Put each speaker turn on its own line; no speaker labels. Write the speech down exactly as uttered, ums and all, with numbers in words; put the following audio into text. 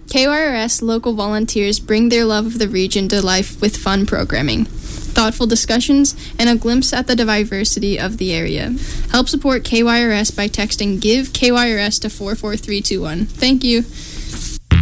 K Y R S local volunteers bring their love of the region to life with fun programming, thoughtful discussions, and a glimpse at the diversity of the area. Help support K Y R S by texting Give K Y R S to four four three two one. Thank you.